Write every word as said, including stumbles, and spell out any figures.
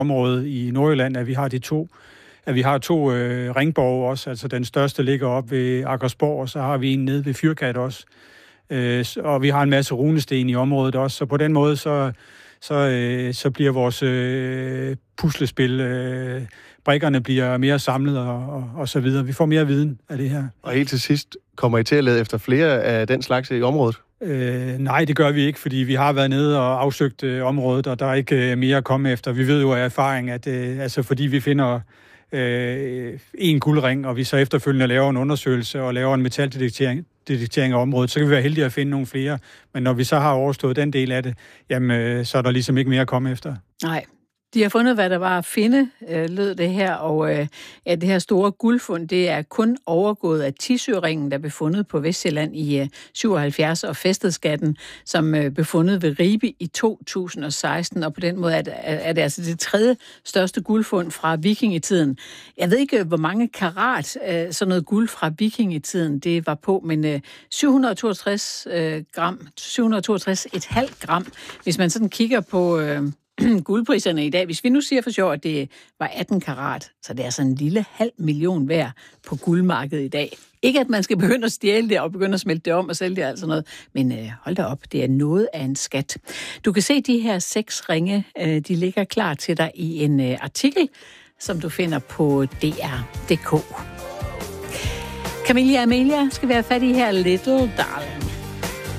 område i Nordjylland, at vi har de to, at vi har to øh, ringborge også. Altså den største ligger op ved Aggersborg, og så har vi en nede ved Fyrkat også. Øh, og vi har en masse runesten i området også, så på den måde så, så, øh, så bliver vores øh, puslespil, øh, brikkerne bliver mere samlet og, og, og så videre. Vi får mere viden af det her. Og helt til sidst, kommer I til at lede efter flere af den slags i området? Øh, nej, det gør vi ikke, fordi vi har været nede og afsøgt øh, området, og der er ikke øh, mere at komme efter. Vi ved jo af erfaring, at øh, altså, fordi vi finder øh, en guldring, og vi så efterfølgende laver en undersøgelse og laver en metaldetektering detektering af området, så kan vi være heldige at finde nogle flere. Men når vi så har overstået den del af det, jamen, øh, så er der ligesom ikke mere at komme efter. Nej. De har fundet, hvad der var at finde, øh, lød det her, og øh, ja, det her store guldfund, det er kun overgået af Tissø-ringen, der blev fundet på Vestsjælland i øh, syvoghalvfjerds, og Fæstedskatten, som øh, blev fundet ved Ribe i to tusind og seksten, og på den måde er det, er det altså det tredje største guldfund fra vikingetiden. Jeg ved ikke, hvor mange karat øh, sådan noget guld fra vikingetiden det var på, men øh, syv hundrede og toogtres øh, gram, syv hundrede og toogtres komma fem gram, hvis man sådan kigger på Øh, guldpriserne i dag. Hvis vi nu siger for sjov, at det var atten karat, så det er altså en lille halv million værd på guldmarkedet i dag. Ikke at man skal begynde at stjæle det og begynde at smelte det om og sælge det altså noget, men øh, hold da op, det er noget af en skat. Du kan se de her seks ringe, øh, de ligger klar til dig i en øh, artikel, som du finder på D R punktum d k. Camilla Amelia skal være fat i her Little Darling.